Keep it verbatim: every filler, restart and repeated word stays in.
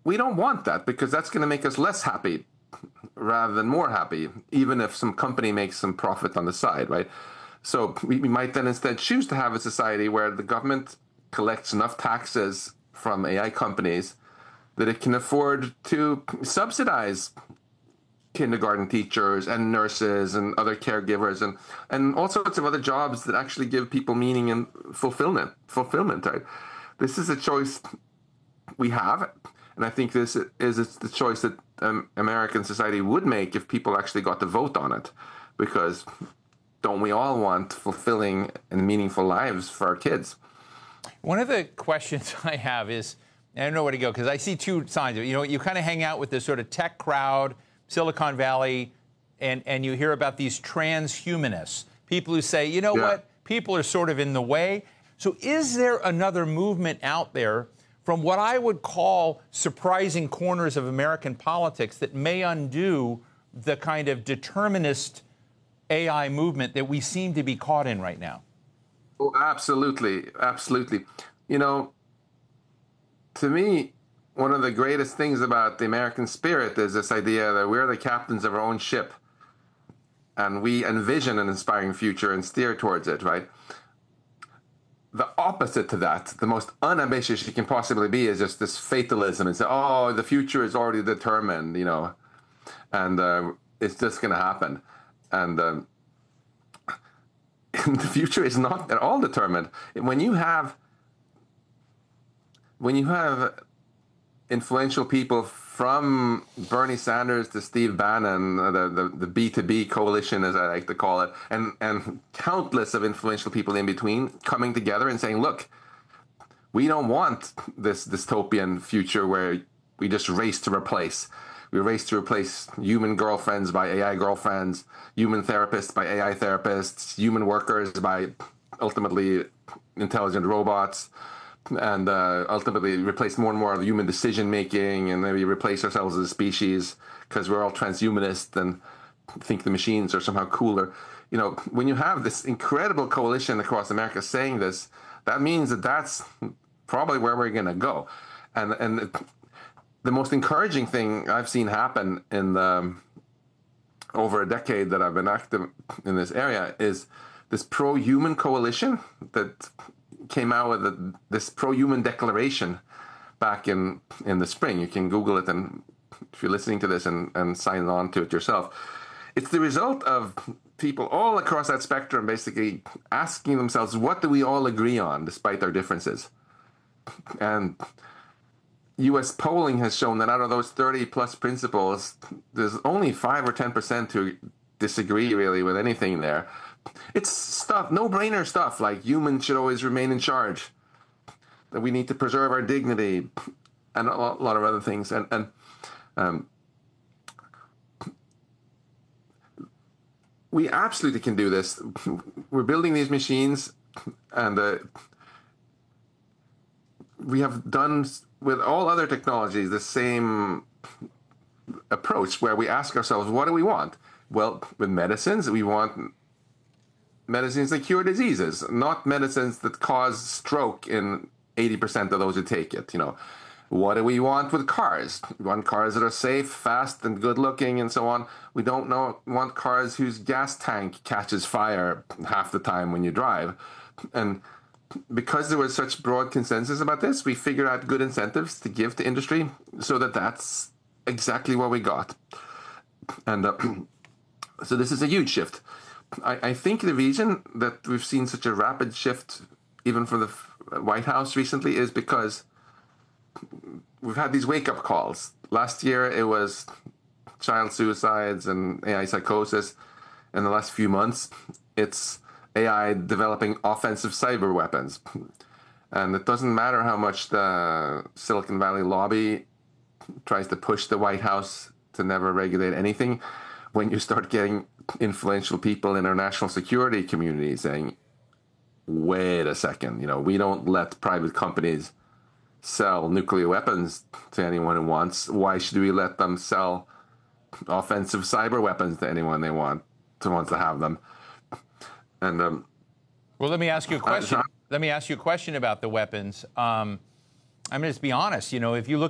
we don't want that because that's going to make us less happy rather than more happy, even if some company makes some profit on the side, right? So we, we might then instead choose to have a society where the government collects enough taxes from A I companies that it can afford to subsidize kindergarten teachers and nurses and other caregivers and, and all sorts of other jobs that actually give people meaning and fulfillment. Fulfillment, right? This is a choice we have, and I think this is the choice that um, American society would make if people actually got to vote on it. Because don't we all want fulfilling and meaningful lives for our kids? One of the questions I have is, I don't know where to go because I see two sides of it. You know, you kind of hang out with this sort of tech crowd, Silicon Valley, and, and you hear about these transhumanists, people who say, you know yeah. what, people are sort of in the way. So is there another movement out there from what I would call surprising corners of American politics that may undo the kind of determinist A I movement that we seem to be caught in right now? Oh, absolutely. Absolutely. You know, to me, one of the greatest things about the American spirit is this idea that we're the captains of our own ship and we envision an inspiring future and steer towards it, right? The opposite to that, the most unambitious you can possibly be, is just this fatalism and say, oh, the future is already determined, you know, and uh, it's just going to happen. And, um, and the future is not at all determined. When you have, when you have influential people from Bernie Sanders to Steve Bannon, the, the, the B two B coalition, as I like to call it, and, and countless of influential people in between coming together and saying, look, we don't want this dystopian future where we just race to replace. We race to replace human girlfriends by A I girlfriends, human therapists by A I therapists, human workers by ultimately intelligent robots, and uh, ultimately replace more and more of the human decision-making, and maybe replace ourselves as a species because we're all transhumanist and think the machines are somehow cooler. You know, when you have this incredible coalition across America saying this, that means that that's probably where we're going to go. And and it, the most encouraging thing I've seen happen in the, over a decade that I've been active in this area is this pro-human coalition that came out with a, this pro-human declaration back in, in the spring. You can Google it, and if you're listening to this, and, and sign on to it yourself. It's the result of people all across that spectrum basically asking themselves, what do we all agree on despite our differences? And U S polling has shown that out of those thirty plus principles, there's only five or ten percent who disagree really with anything there. It's stuff, no-brainer stuff, like humans should always remain in charge, that we need to preserve our dignity, and a lot, a lot of other things. And, and um, we absolutely can do this. We're building these machines, and uh, we have done with all other technologies the same approach where we ask ourselves, what do we want? Well, with medicines, we want medicines that cure diseases, not medicines that cause stroke in eighty percent of those who take it. You know, what do we want with cars? We want cars that are safe, fast, and good looking, and so on. We don't know, want cars whose gas tank catches fire half the time when you drive. And because there was such broad consensus about this, we figured out good incentives to give to industry so that that's exactly what we got. And uh, so this is a huge shift. I, I think the reason that we've seen such a rapid shift, even from the White House recently, is because we've had these wake-up calls. Last year, it was child suicides and A I psychosis. In the last few months, it's A I developing offensive cyber weapons. And it doesn't matter how much the Silicon Valley lobby tries to push the White House to never regulate anything. When you start getting influential people in our national security community saying, wait a second, you know, we don't let private companies sell nuclear weapons to anyone who wants. Why should we let them sell offensive cyber weapons to anyone they want, to wants to have them? And um, well, let me ask you a question. Uh, let me ask you a question about the weapons. Um, I'm going to just be honest. You know, if you look